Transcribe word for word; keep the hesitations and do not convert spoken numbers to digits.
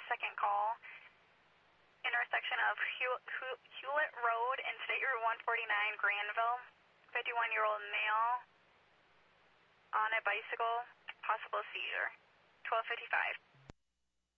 second call. Intersection of Hew- Hew- Hewlett Road and State Route one forty-nine, Granville. fifty-one-year-old male on a bicycle, possible seizure. twelve fifty-five.